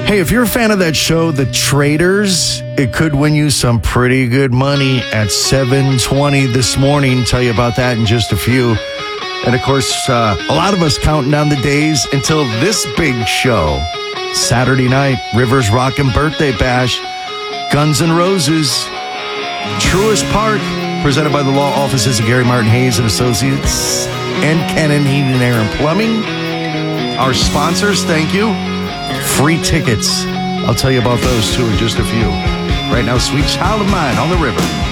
Hey, if you're a fan of that show, The Traders, it could win you some pretty good money at 7:20 this morning. Tell you about that in just a few. And of course, a lot of us counting down the days until this big show. Saturday night, Rivers Rockin' Birthday Bash, Guns N' Roses, Truist Park, presented by the law offices of Gary Martin Hayes and Associates, and Kennan Heating and Air and Plumbing. Our sponsors, thank you. Free tickets. I'll tell you about those too in just a few. Right now, Sweet Child of Mine on the River.